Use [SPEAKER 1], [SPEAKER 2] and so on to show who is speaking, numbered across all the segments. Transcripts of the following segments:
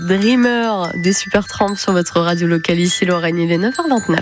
[SPEAKER 1] Dreamer de Supertramp sur votre radio locale. Ici Lorraine, il est 9h29.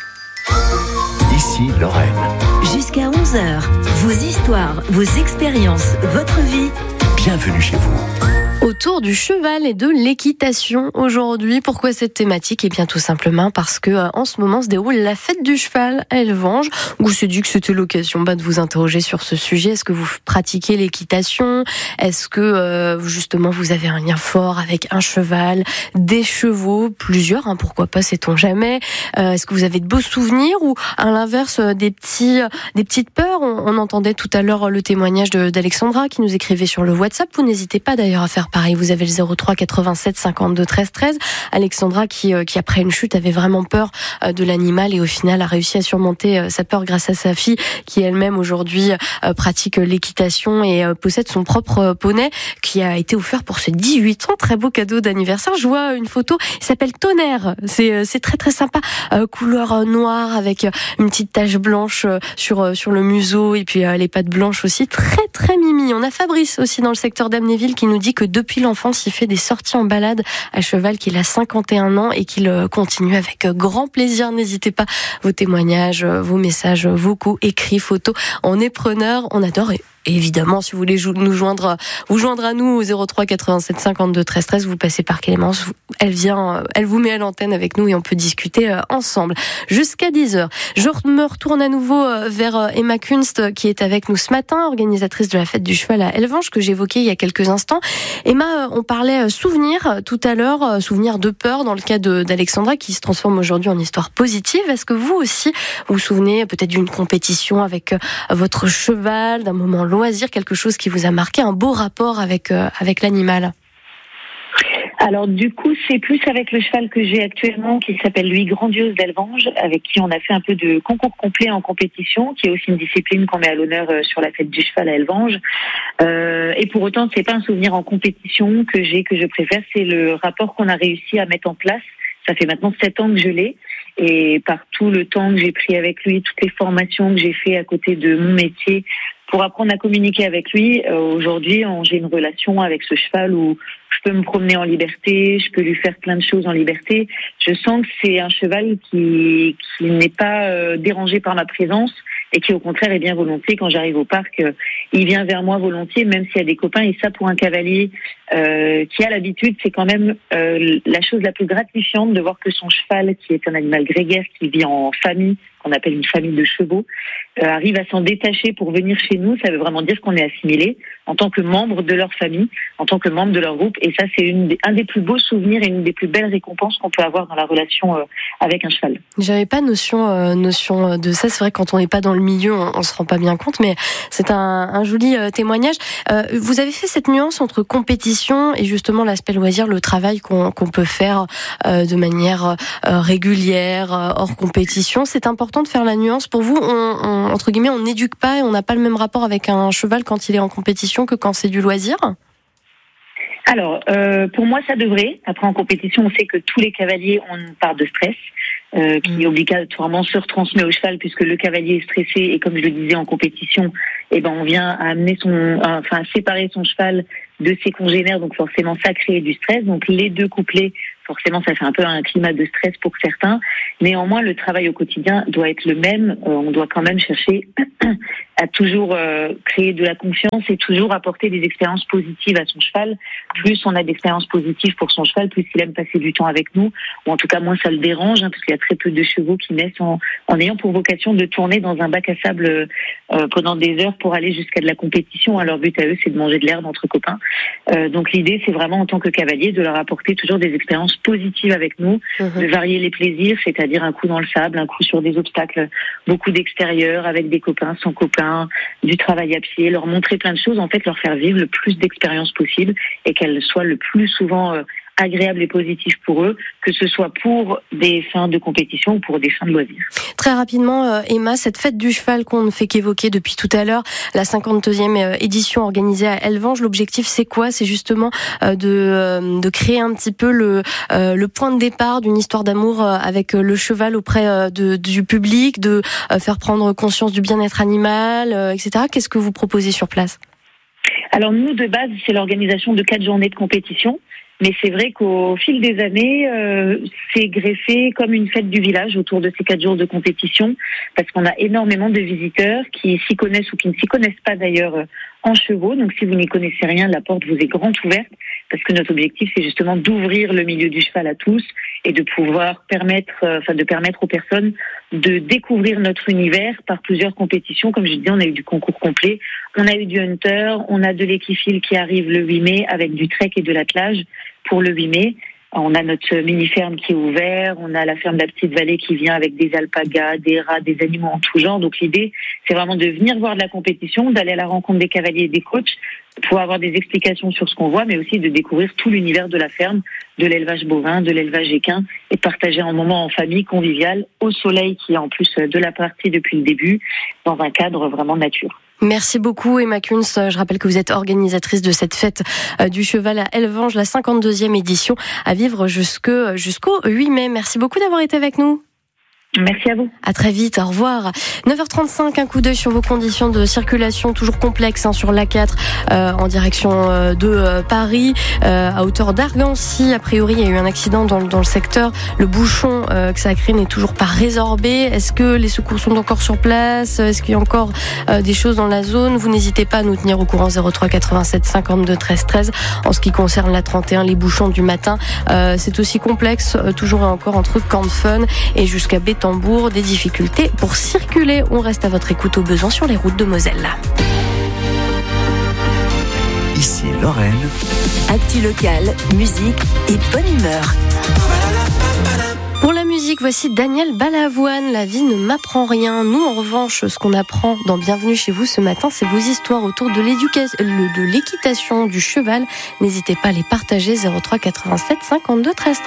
[SPEAKER 2] Ici Lorraine.
[SPEAKER 3] Jusqu'à 11h, vos histoires, vos expériences, votre vie.
[SPEAKER 2] Bienvenue chez vous.
[SPEAKER 1] Autour du cheval et de l'équitation aujourd'hui. Pourquoi cette thématique ? Eh bien tout simplement parce que en ce moment se déroule la fête du cheval à Elvange. Vous s'est dit que c'était l'occasion de vous interroger sur ce sujet. Est-ce que vous pratiquez l'équitation ? Est-ce que justement vous avez un lien fort avec un cheval, des chevaux, plusieurs, pourquoi pas, sait-on jamais. Est-ce que vous avez de beaux souvenirs ou à l'inverse des petites peurs ? On entendait tout à l'heure le témoignage d'Alexandra qui nous écrivait sur le WhatsApp. Vous n'hésitez pas d'ailleurs à faire pareil, vous avez le 03 87 52 13 13. Alexandra qui après une chute avait vraiment peur de l'animal et au final a réussi à surmonter sa peur grâce à sa fille qui elle-même aujourd'hui pratique l'équitation et possède son propre poney qui a été offert pour ses 18 ans. Très beau cadeau d'anniversaire. Je vois une photo, il s'appelle Tonnerre. C'est très très sympa. Couleur noire avec une petite tache blanche sur le museau et puis les pattes blanches aussi. Très très mimi. On a Fabrice aussi dans le secteur d'Amnéville qui nous dit que depuis l'enfance, il fait des sorties en balade à cheval, qu'il a 51 ans et qu'il continue avec grand plaisir. N'hésitez pas, vos témoignages, vos messages vocaux, écrits, photos. On est preneurs, on adore. Et évidemment, si vous voulez vous joindre à nous au 03 87 52 13 13, vous passez par Clémence. Elle vous met à l'antenne avec nous et on peut discuter ensemble. Jusqu'à 10h. Je me retourne à nouveau vers Emma Kunst qui est avec nous ce matin, organisatrice de la fête du cheval à Elvange que j'évoquais il y a quelques instants. Emma, on parlait souvenirs tout à l'heure, souvenirs de peur dans le cas d'Alexandra qui se transforme aujourd'hui en histoire positive. Est-ce que vous aussi vous souvenez peut-être d'une compétition avec votre cheval, d'un moment loisir, quelque chose qui vous a marqué, un beau rapport avec l'animal?
[SPEAKER 4] Alors du coup, c'est plus avec le cheval que j'ai actuellement, qui s'appelle lui Grandiose d'Elvange, avec qui on a fait un peu de concours complet en compétition, qui est aussi une discipline qu'on met à l'honneur sur la fête du cheval à Elvange. Et pour autant, c'est pas un souvenir en compétition que je préfère, c'est le rapport qu'on a réussi à mettre en place. Ça fait maintenant 7 ans que je l'ai. Et par tout le temps que j'ai pris avec lui, toutes les formations que j'ai fait à côté de mon métier pour apprendre à communiquer avec lui, aujourd'hui, j'ai une relation avec ce cheval où je peux me promener en liberté, je peux lui faire plein de choses en liberté. Je sens que c'est un cheval qui n'est pas dérangé par ma présence et qui au contraire est bien volontiers. Quand j'arrive au parc, il vient vers moi volontiers, même s'il y a des copains. Et ça, pour un cavalier qui a l'habitude, c'est quand même la chose la plus gratifiante de voir que son cheval, qui est un animal grégaire, qui vit en famille, qu'on appelle une famille de chevaux, arrive à s'en détacher pour venir chez nous. Ça veut vraiment dire qu'on est assimilé en tant que membre de leur famille, en tant que membre de leur groupe. Et ça, c'est un des plus beaux souvenirs et une des plus belles récompenses qu'on peut avoir dans la relation avec un cheval.
[SPEAKER 1] J'avais pas notion de ça. C'est vrai que quand on n'est pas dans le milieu, on se rend pas bien compte, mais c'est un joli témoignage. Vous avez fait cette nuance entre compétition et justement l'aspect loisir, le travail qu'on peut faire de manière régulière, hors compétition. C'est important de faire la nuance. Pour vous, entre guillemets, on n'éduque pas et on n'a pas le même rapport avec un cheval quand il est en compétition que quand c'est du loisir?
[SPEAKER 4] Alors, pour moi, ça devrait. Après, en compétition, on sait que tous les cavaliers ont une part de stress qui obligatoirement se retransmet au cheval puisque le cavalier est stressé et comme je le disais en compétition, on vient à amener à séparer son cheval de ses congénères, donc forcément ça crée du stress. Donc les deux couplés, forcément ça fait un peu un climat de stress pour certains. Néanmoins, le travail au quotidien doit être le même. On doit quand même chercher à toujours créer de la confiance et toujours apporter des expériences positives à son cheval. Plus on a d'expériences positives pour son cheval, plus il aime passer du temps avec nous, ou en tout cas moins ça le dérange, parce qu'il y a très peu de chevaux qui naissent en ayant pour vocation de tourner dans un bac à sable pendant des heures pour aller jusqu'à de la compétition. Leur but à eux, c'est de manger de l'herbe entre copains. Donc l'idée, c'est vraiment en tant que cavalier de leur apporter toujours des expériences positives avec nous, de varier les plaisirs, c'est-à-dire un coup dans le sable, un coup sur des obstacles, beaucoup d'extérieur, avec des copains, sans copains, du travail à pied, leur montrer plein de choses, en fait leur faire vivre le plus d'expériences possible et qu'elles soient le plus souvent agréable et positif pour eux, que ce soit pour des fins de compétition ou pour des fins de loisirs.
[SPEAKER 1] Très rapidement, Emma, cette fête du cheval qu'on ne fait qu'évoquer depuis tout à l'heure, la 52e édition organisée à Elvange, l'objectif c'est quoi ? C'est justement de créer un petit peu le point de départ d'une histoire d'amour avec le cheval auprès du public, de faire prendre conscience du bien-être animal, etc. Qu'est-ce que vous proposez sur place ?
[SPEAKER 4] Alors nous, de base, c'est l'organisation de 4 journées de compétition Mais c'est vrai qu'au fil des années, c'est greffé comme une fête du village autour de ces 4 jours de compétition, parce qu'on a énormément de visiteurs qui s'y connaissent ou qui ne s'y connaissent pas d'ailleurs en chevaux. Donc si vous n'y connaissez rien, la porte vous est grande ouverte, parce que notre objectif, c'est justement d'ouvrir le milieu du cheval à tous et de pouvoir permettre aux personnes de découvrir notre univers par plusieurs compétitions. Comme je disais, on a eu du concours complet, on a eu du hunter, on a de l'équifile qui arrive le 8 mai avec du trek et de l'attelage pour le 8 mai. On a notre mini-ferme qui est ouverte, on a la ferme de la Petite Vallée qui vient avec des alpagas, des rats, des animaux en tout genre. Donc l'idée, c'est vraiment de venir voir de la compétition, d'aller à la rencontre des cavaliers et des coachs, pour avoir des explications sur ce qu'on voit, mais aussi de découvrir tout l'univers de la ferme, de l'élevage bovin, de l'élevage équin, et partager un moment en famille convivial, au soleil qui est en plus de la partie depuis le début, dans un cadre vraiment nature.
[SPEAKER 1] Merci beaucoup Emma Kunz. Je rappelle que vous êtes organisatrice de cette fête du cheval à Elvange, la 52e édition, à vivre jusqu'au 8 mai. Merci beaucoup d'avoir été avec nous.
[SPEAKER 4] Merci à vous.
[SPEAKER 1] À très vite, au revoir. 9h35, un coup d'œil sur vos conditions de circulation, toujours complexes sur l'A4 en direction de Paris, à hauteur d'Argancy. A priori, il y a eu un accident dans le secteur. Le bouchon que ça a créé n'est toujours pas résorbé. Est-ce que les secours sont encore sur place? Est-ce qu'il y a encore des choses dans la zone? Vous n'hésitez pas à nous tenir au courant. 03 87 52 13 13. En ce qui concerne la 31, les bouchons du matin, c'est aussi complexe, toujours et encore entre Camp de Fun et jusqu'à Tambour, des difficultés pour circuler. On reste à votre écoute au besoin sur les routes de Moselle.
[SPEAKER 2] Ici Lorraine.
[SPEAKER 3] Actu local, musique et bonne humeur.
[SPEAKER 1] Pour la musique, voici Daniel Balavoine, La vie ne m'apprend rien. Nous, en revanche, ce qu'on apprend dans Bienvenue chez vous ce matin, c'est vos histoires autour de l'équitation du cheval. N'hésitez pas à les partager. 03 87 52 13 13.